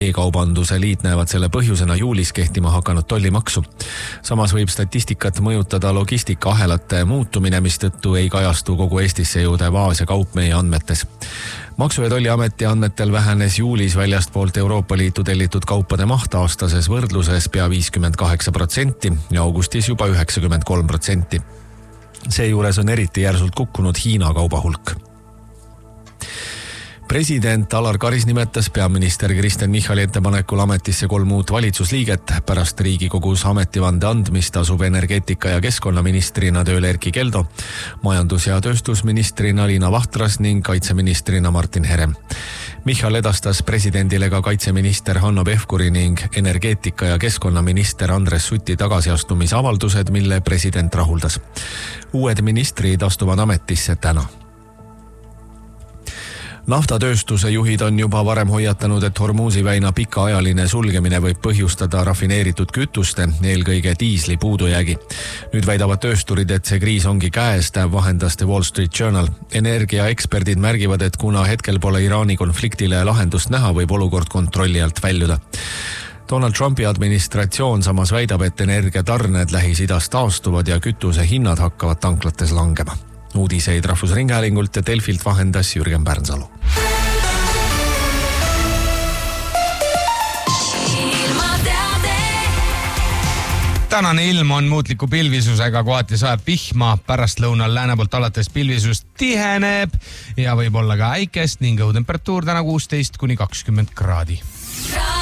E-kaubanduse liit näevad selle põhjusena juulis kehtima hakanud tollimaksu. Samas võib statistikat mõjutada logistikaahelate muutumine, mistõttu ei kajastu kogu Eestisse jõudev Aasia kaup meie andmetes. Maksu- ja Tolliameti andmetel vähenes juulis väljastpoolt Euroopa Liitu tellitud kaupade maht aastases võrdluses pea 58% ja augustis juba 93%. Seejuures on eriti järsult kukkunud Hiina kauba hulk. President Alar Karis nimetas peaminister Kristen Michali ettepanekul ametisse 3 uut valitsusliiget. Pärast Riigikogus ametivande andmist asub energeetika- ja keskkonnaministrina tööle Erkki Keldo, majandus- ja tööstusministrina Liina Vahtras ning kaitseministrina Martin Herem. Michal edastas presidendile ka kaitseminister Hanno Pevkuri ning energeetika- ja keskkonnaminister Andres Suti tagasiastumisavaldused, mille president rahuldas. Uued ministrid astuvad ametisse täna. Naftatööstuse juhid on juba varem hoiatanud, et Hormuzi väina pikaajaline sulgemine võib põhjustada rafineeritud kütuste, eelkõige diisli puudujäägi. Nüüd väidavad töösturid, et see kriis ongi käes, vahendas The Wall Street Journal. Energiaeksperdid märgivad, et kuna hetkel pole Iraani konfliktile lahendust näha, võib olukord kontrolli alt väljuda. Donald Trumpi administratsioon samas väidab, et energiatarned Lähis-Idas taastuvad ja kütuse hinnad hakkavad tanklates langema. Uudiseid Rahvusringhäälingult ja Delfilt vahendas Jürgen Pärnsalu. Tänane ilm on muutliku pilvisusega, kohati sajab vihma, pärastlõunal lääne poolt alates pilvisus tiheneb ja võib olla ka äikest ning õhutemperatuur täna 16–20 kraadi.